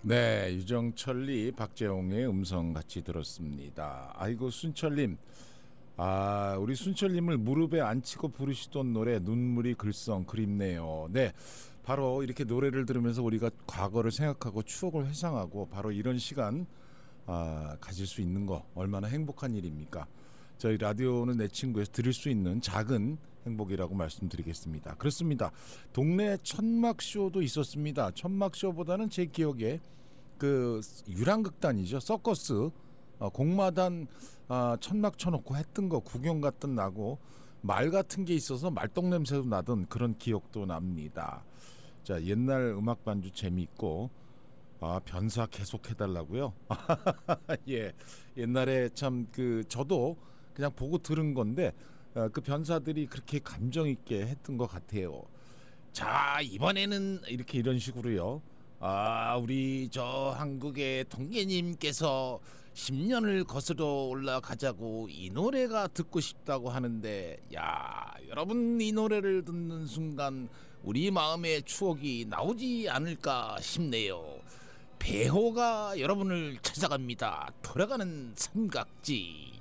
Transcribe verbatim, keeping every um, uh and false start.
네, 유정철리 박재홍의 음성 같이 들었습니다. 아이고 순철님, 아 우리 순철님을 무릎에 앉히고 부르시던 노래 눈물이 글썽 그립네요. 네, 바로 이렇게 노래를 들으면서 우리가 과거를 생각하고 추억을 회상하고 바로 이런 시간 아, 가질 수 있는 거 얼마나 행복한 일입니까? 저희 라디오는 내 친구에서 들을 수 있는 작은 행복이라고 말씀드리겠습니다. 그렇습니다. 동네 천막쇼도 있었습니다. 천막쇼보다는 제 기억에 그 유랑극단이죠. 서커스 어, 공마단 어, 천막 쳐놓고 했던 거 구경 갔던 나고 말 같은 게 있어서 말똥 냄새도 나던 그런 기억도 납니다. 자, 옛날 음악 반주 재미있고 아, 변사 계속 해달라고요? 예, 옛날에 참 그 저도 그냥 보고 들은 건데 어, 그 변사들이 그렇게 감정 있게 했던 것 같아요. 자, 이번에는 이렇게 이런 식으로요. 아, 우리 저 한국의 동계님께서 십 년을 거슬러 올라가자고 이 노래가 듣고 싶다고 하는데, 야, 여러분 이 노래를 듣는 순간 우리 마음의 추억이 나오지 않을까 싶네요. 배호가 여러분을 찾아갑니다. 돌아가는 삼각지.